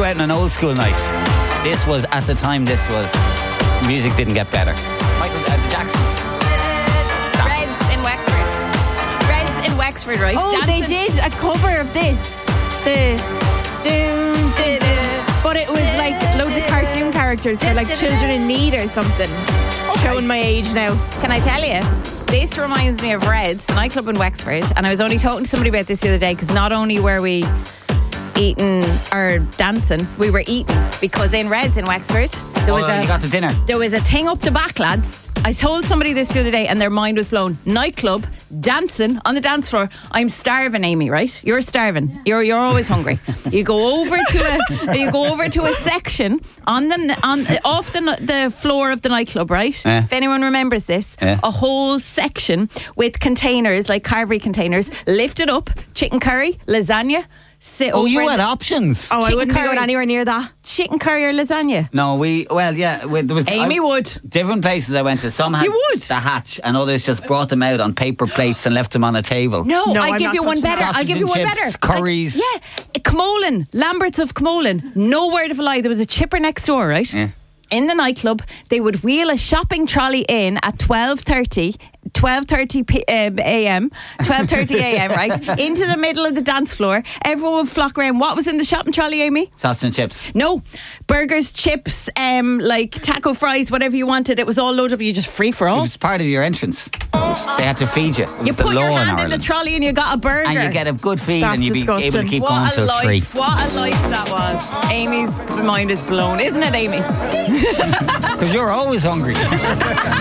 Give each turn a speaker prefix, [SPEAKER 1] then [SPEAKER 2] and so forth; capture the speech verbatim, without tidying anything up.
[SPEAKER 1] go out on an old school night, this was, at the time, this was, music didn't get better. Michael, uh, the Jacksons. Stop.
[SPEAKER 2] Reds in Wexford. Reds in Wexford, right?
[SPEAKER 3] Oh,
[SPEAKER 2] Dancing.
[SPEAKER 3] they did a cover of this. The doom, did it. But it was like loads of cartoon characters for like children in need or something. Showing my age now.
[SPEAKER 2] Can I tell you? This reminds me of Reds, the nightclub in Wexford. And I was only talking to somebody about this the other day, because not only were we eating or dancing, we were eating, because in Reds in Wexford there was
[SPEAKER 1] Oh,
[SPEAKER 2] a
[SPEAKER 1] you got the dinner.
[SPEAKER 2] there was a thing up the back, lads. I told somebody this the other day and their mind was blown. Nightclub, dancing on the dance floor. I'm starving, Amy, right? You're starving. You're you're always hungry. You go over to a you go over to a section on the on off the, the floor of the nightclub, right?
[SPEAKER 1] Yeah.
[SPEAKER 2] If anyone remembers this,
[SPEAKER 1] Yeah.
[SPEAKER 2] a whole section with containers, like carvery containers, lifted up, chicken curry, lasagna. Sit
[SPEAKER 1] Oh,
[SPEAKER 2] over
[SPEAKER 1] you
[SPEAKER 2] in
[SPEAKER 1] had
[SPEAKER 2] the-
[SPEAKER 1] options.
[SPEAKER 3] Oh, I
[SPEAKER 2] Chicken
[SPEAKER 3] wouldn't be
[SPEAKER 2] curry.
[SPEAKER 3] going anywhere near that.
[SPEAKER 2] chicken curry or lasagna.
[SPEAKER 1] No, we, well, yeah. We, there was,
[SPEAKER 2] Amy
[SPEAKER 1] I-
[SPEAKER 2] would.
[SPEAKER 1] Different places I went to. Some had
[SPEAKER 2] You would.
[SPEAKER 1] the hatch, and others just brought them out on paper plates and left them on a table.
[SPEAKER 2] No,
[SPEAKER 3] No,
[SPEAKER 2] I
[SPEAKER 3] I'm
[SPEAKER 2] give
[SPEAKER 3] not
[SPEAKER 2] you one
[SPEAKER 3] touching
[SPEAKER 2] better.
[SPEAKER 1] that.
[SPEAKER 2] I'll give you one
[SPEAKER 1] Sausage and
[SPEAKER 2] better.
[SPEAKER 1] chips, curries.
[SPEAKER 2] Like, yeah, Camolin, Lambert's of Camolin. No word of a lie. There was a chipper next door, right?
[SPEAKER 1] Yeah.
[SPEAKER 2] In the nightclub, they would wheel a shopping trolley in at twelve thirty. twelve thirty p- um, a m twelve thirty a m right into the middle of the dance floor. Everyone would flock around. What was in the shopping trolley, Amy?
[SPEAKER 1] Sausage and chips.
[SPEAKER 2] No, burgers, chips, um, like taco fries, whatever you wanted. It was all loaded up. You just free for
[SPEAKER 1] It
[SPEAKER 2] all.
[SPEAKER 1] was part of your entrance. They had to feed you. It was
[SPEAKER 2] You
[SPEAKER 1] the
[SPEAKER 2] put your
[SPEAKER 1] law
[SPEAKER 2] hand in the
[SPEAKER 1] Ireland.
[SPEAKER 2] trolley and you got a burger.
[SPEAKER 1] And you get a good feed,
[SPEAKER 3] That's
[SPEAKER 1] and you'd be able
[SPEAKER 3] disgusting.
[SPEAKER 1] to keep going
[SPEAKER 2] What a
[SPEAKER 1] till it's free.
[SPEAKER 2] life! What a life that was. Amy's mind is blown, isn't it, Amy?
[SPEAKER 1] Because you're always hungry.